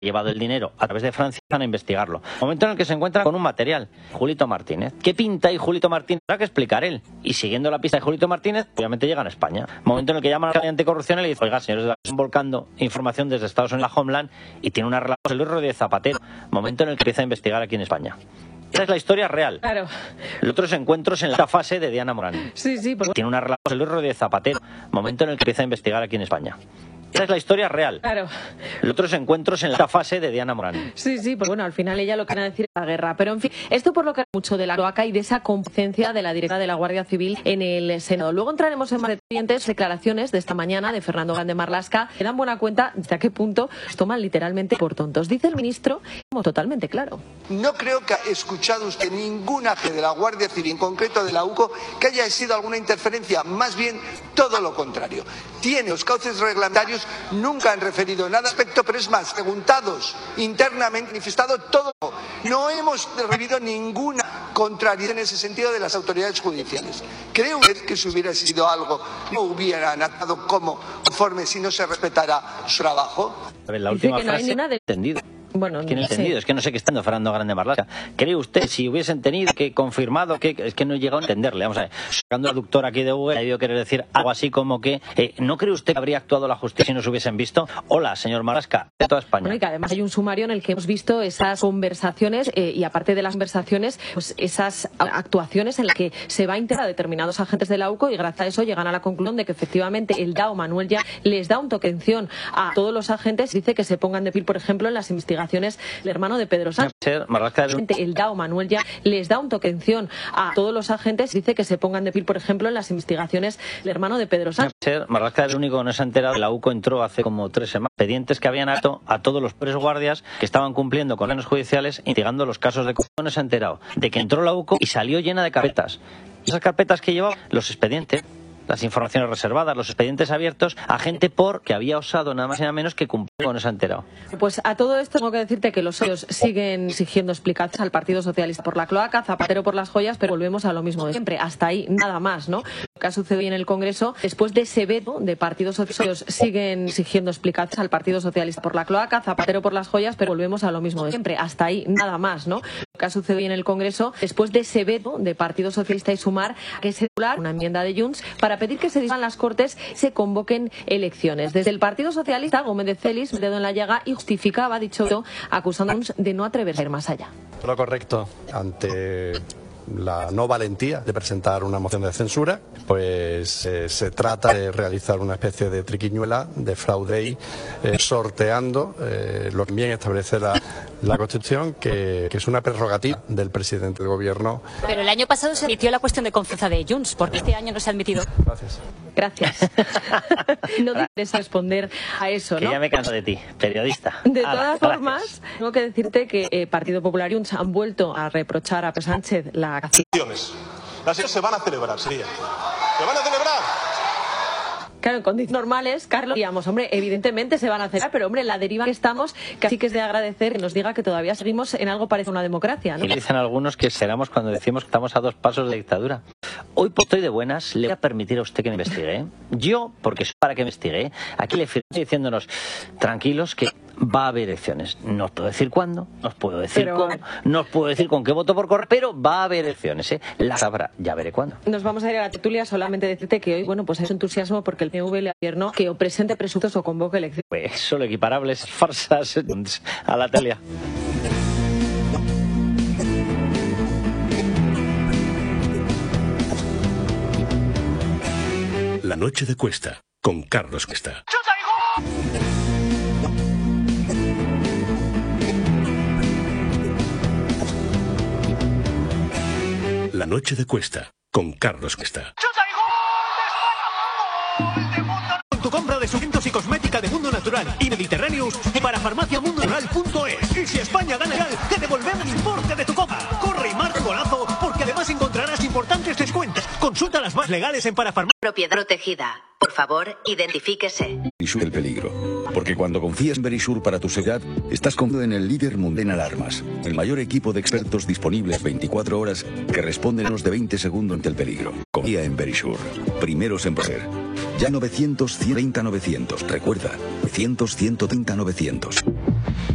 llevado el dinero a través de Francia a investigarlo. Momento en el que se encuentra con un material, Julito Martínez. ¿Qué pinta ahí Julito Martínez? Habrá que explicar él. Y siguiendo la pista de Julito Martínez, obviamente llegan a España. Momento en el que llaman a la anticorrupción y le dicen, oiga, señores, están volcando información desde Estados Unidos a Homeland y tiene una relación con Luis Rodríguez Zapatero. Momento en el que empieza a investigar aquí en España. Esa es la historia real. Claro. Los otros encuentros en la fase de Diana Morán. Sí, porque... Tiene una relación con Luis Rodríguez Zapatero. Momento en el que empieza a investigar aquí en España. Esa es la historia real. Claro. Los otros encuentros en la fase de Diana Morán. Sí, pues bueno, al final ella lo que quiere decir es la guerra. Pero en fin, esto por lo que mucho de la cloaca y de esa competencia de la directora de la Guardia Civil en el Senado. Luego entraremos en más detalles, declaraciones de esta mañana de Fernando Grande Marlaska que dan buena cuenta de a qué punto los toman literalmente por tontos. Dice el ministro, como totalmente claro. No creo que haya escuchado usted ningún agente de la Guardia Civil, en concreto de la UCO, que haya sido alguna interferencia, más bien todo lo contrario. Tiene los cauces reglamentarios, nunca han referido nada al respecto, pero es más, preguntados internamente, manifestado todo. No hemos recibido ninguna contrariedad en ese sentido de las autoridades judiciales. ¿Cree usted que si hubiera sido algo, no hubieran actuado como conforme si no se respetara su trabajo? A ver, la última que no frase, hay ni una de... entendido. Bueno, ¿Quién ha no sé. entendido? Es que no sé qué está diciendo Fernando Grande Marlaska. ¿Cree usted, si hubiesen tenido que confirmado que es que no he llegado a entenderle? Vamos a ver, sacando al doctor aquí de Google, ha debido querer decir algo así como que ¿no cree usted que habría actuado la justicia si nos hubiesen visto? Hola, señor Marlaska, de toda España. Bueno, y que además hay un sumario en el que hemos visto esas conversaciones y aparte de las conversaciones, pues esas actuaciones en las que se va a integrar a determinados agentes de la UCO y gracias a eso llegan a la conclusión de que efectivamente el DAO Manuel ya les da un toque de atención a todos los agentes y dice que se pongan de pie, por ejemplo, en las investigaciones del hermano de Pedro Sánchez. El DAO Manuel ya les da un toque de atención a todos los agentes y dice que se pongan de pie, por ejemplo, en las investigaciones del hermano de Pedro Sánchez. Marlaska es el único que no se ha enterado. La UCO entró hace como 3 semanas. Expedientes que habían atado a todos los presos guardias que estaban cumpliendo con órdenes judiciales, investigando los casos de corrupción. No se ha enterado de que entró la UCO y salió llena de carpetas. Y esas carpetas que llevaban los expedientes, las informaciones reservadas, los expedientes abiertos a gente que había osado nada más y nada menos que cumplir con ese enterado. Pues a todo esto tengo que decirte que los socios siguen exigiendo explicaciones al Partido Socialista por la cloaca, Zapatero por las joyas, pero volvemos a lo mismo de siempre. Hasta ahí nada más, ¿no? Lo que ha sucedido en el Congreso, después de ese veto de Partido Socialista, siguen exigiendo explicaciones al Partido Socialista por la cloaca, Zapatero por las joyas, pero volvemos a lo mismo de siempre. Hasta ahí nada más, ¿no? Lo que ha sucedido en el Congreso, después de ese veto de Partido Socialista y Sumar, que se una enmienda de Junts para pedir que se disuelvan las Cortes y se convoquen elecciones. Desde el Partido Socialista, Gómez de Félix, dedo en la llaga y justificaba dicho veto, acusándonos de no atreverse a ir más allá. Lo correcto ante la no valentía de presentar una moción de censura, pues se trata de realizar una especie de triquiñuela, de fraude y sorteando lo que bien establece la Constitución, que es una prerrogativa del presidente del Gobierno. Pero el año pasado se admitió la cuestión de confianza de Junts, porque este año no se ha admitido. Gracias. No te interesa responder a eso, ¿no? Que ya me canso de ti, periodista. De todas formas, tengo que decirte que Partido Popular y Junts han vuelto a reprochar a Pedro Sánchez la elecciones. Las elecciones se van a celebrar, sería. ¿Se van a celebrar? Claro, en condiciones normales, Carlos, digamos, hombre, evidentemente se van a celebrar, pero hombre, la deriva que estamos, casi que es de agradecer que nos diga que todavía seguimos en algo parecido a una democracia, ¿no? Y dicen algunos que seramos cuando decimos que estamos a 2 pasos de dictadura. Hoy, pues, estoy de buenas, le voy a permitir a usted que me investigue, ¿eh? Yo, porque es para que me investigue, ¿eh? Aquí le firmo diciéndonos, tranquilos, que va a haber elecciones. No os puedo decir cuándo, no os puedo decir cómo, no os puedo decir con qué voto por correo, pero va a haber elecciones, ¿eh? Las habrá, ya veré cuándo. Nos vamos a ir a la tertulia, solamente decirte que hoy, bueno, pues hay entusiasmo porque el PNV le gobierno que o presente presuntos o convoque elecciones. Pues solo equiparables farsas a la tele. La noche de Cuesta, con Carlos Cuesta. La noche de Cuesta, con Carlos Cuesta. Con tu compra de suplementos y cosmética de Mundo Natural y Mediterráneos para farmaciamundonatural.es. Y si España gana, te devolvemos el importe de tu compra. Corre y marca golazo, porque además encontrarás importantes descuentos. Consulta las más legales en Parafarmacia. Propiedad protegida. Por favor, identifíquese. Verisur el peligro. Porque cuando confías en Verisur para tu seguridad, estás confiando en el líder mundial en alarmas. El mayor equipo de expertos disponibles 24 horas que responden en menos de 20 segundos ante el peligro. Confía en Verisur. Primeros en proteger. Ya 900 130 900. Recuerda, 900 130 900.